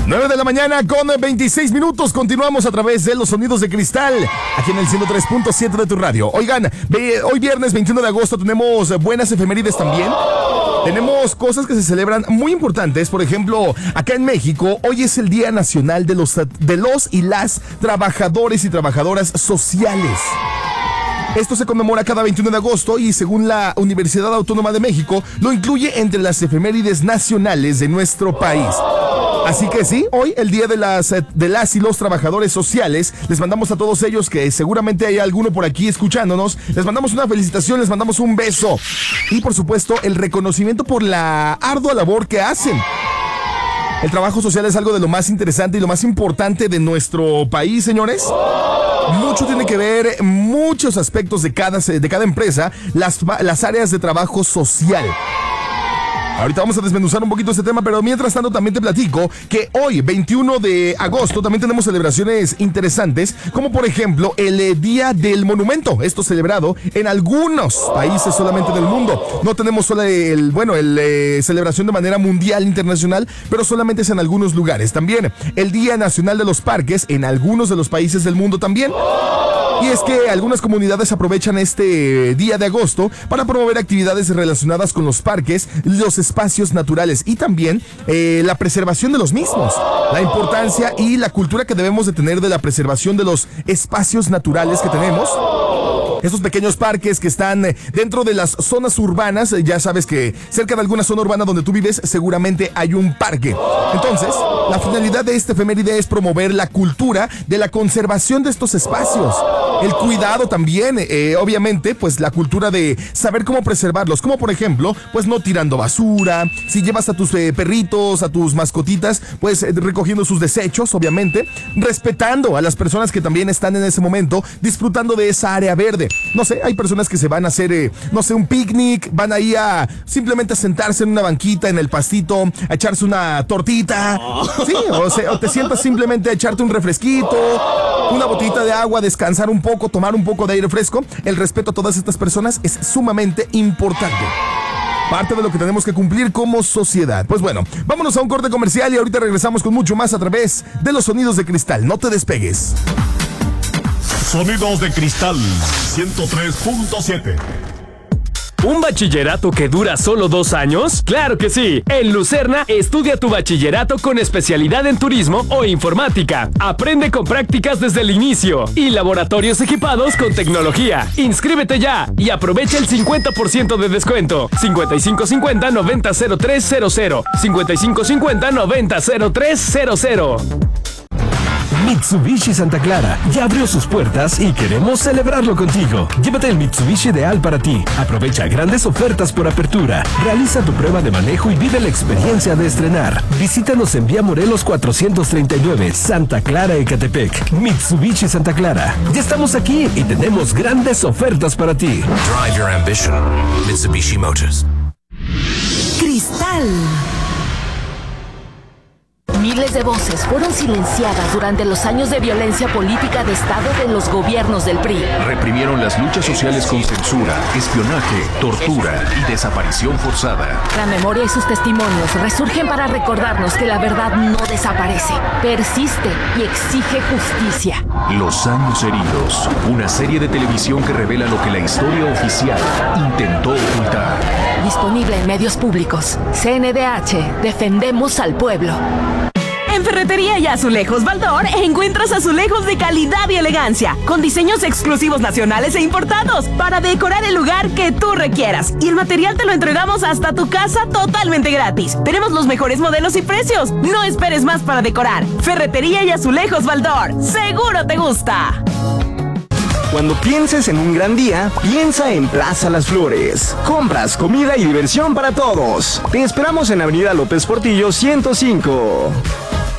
9 de la mañana con 26 minutos. Continuamos a través de los sonidos de cristal, aquí en el 103.7 de tu radio. Oigan, hoy viernes 21 de agosto tenemos buenas efemérides también. Tenemos cosas que se celebran muy importantes. Por ejemplo, acá en México, hoy es el Día Nacional de los y las Trabajadores y Trabajadoras Sociales. Esto se conmemora cada 21 de agosto y según la Universidad Autónoma de México, lo incluye entre las efemérides nacionales de nuestro país. Así que sí, hoy el día de las y los trabajadores sociales. Les mandamos a todos ellos, que seguramente hay alguno por aquí escuchándonos, les mandamos una felicitación, les mandamos un beso y por supuesto el reconocimiento por la ardua labor que hacen. El trabajo social es algo de lo más interesante y lo más importante de nuestro país, señores. Mucho tiene que ver, muchos aspectos de cada empresa, las áreas de trabajo social. Ahorita vamos a desmenuzar un poquito este tema, pero mientras tanto también te platico que hoy, 21 de agosto, también tenemos celebraciones interesantes, como por ejemplo el Día del Monumento. Esto celebrado en algunos países solamente del mundo. No tenemos solo celebración de manera mundial, internacional, pero solamente es en algunos lugares. También el Día Nacional de los Parques en algunos de los países del mundo también. Y es que algunas comunidades aprovechan este día de agosto para promover actividades relacionadas con los parques, los espacios naturales y también la preservación de los mismos. La importancia y la cultura que debemos de tener de la preservación de los espacios naturales que tenemos. Esos pequeños parques que están dentro de las zonas urbanas, ya sabes que cerca de alguna zona urbana donde tú vives seguramente hay un parque. Entonces, la finalidad de este efeméride es promover la cultura de la conservación de estos espacios. El cuidado también, obviamente, pues la cultura de saber cómo preservarlos, como por ejemplo, pues no tirando basura, si llevas a tus perritos, a tus mascotitas, pues recogiendo sus desechos, obviamente, respetando a las personas que también están en ese momento disfrutando de esa área verde. No sé, hay personas que se van a hacer, un picnic, van ahí a simplemente a sentarse en una banquita, en el pastito, a echarse una tortita, sí, o te sientas simplemente a echarte un refresquito, una botellita de agua, descansar un poco, tomar un poco de aire fresco. El respeto a todas estas personas es sumamente importante. Parte de lo que tenemos que cumplir como sociedad. Pues bueno, vámonos a un corte comercial y ahorita regresamos con mucho más a través de los sonidos de cristal. No te despegues. Sonidos de cristal 103.7. ¿Un bachillerato que dura solo 2 años? ¡Claro que sí! En Lucerna, estudia tu bachillerato con especialidad en turismo o informática. Aprende con prácticas desde el inicio y laboratorios equipados con tecnología. ¡Inscríbete ya! Y aprovecha el 50% de descuento. 5550-900300. 5550-900300. Mitsubishi Santa Clara ya abrió sus puertas y queremos celebrarlo contigo. Llévate el Mitsubishi ideal para ti. Aprovecha grandes ofertas por apertura. Realiza tu prueba de manejo y vive la experiencia de estrenar. Visítanos en Vía Morelos 439, Santa Clara, Ecatepec. Mitsubishi Santa Clara. Ya estamos aquí y tenemos grandes ofertas para ti. Drive your ambition. Mitsubishi Motors. Cristal. Miles de voces fueron silenciadas durante los años de violencia política de Estado de los gobiernos del PRI. Reprimieron las luchas sociales con censura, espionaje, tortura y desaparición forzada. La memoria y sus testimonios resurgen para recordarnos que la verdad no desaparece, persiste y exige justicia. Los años heridos, una serie de televisión que revela lo que la historia oficial intentó ocultar. Disponible en medios públicos. CNDH, defendemos al pueblo. En Ferretería y Azulejos Baldor encuentras azulejos de calidad y elegancia, con diseños exclusivos nacionales e importados, para decorar el lugar que tú requieras. Y el material te lo entregamos hasta tu casa totalmente gratis. Tenemos los mejores modelos y precios. No esperes más para decorar. Ferretería y Azulejos Baldor. ¡Seguro te gusta! Cuando pienses en un gran día, piensa en Plaza Las Flores. Compras, comida y diversión para todos. Te esperamos en Avenida López Portillo 105.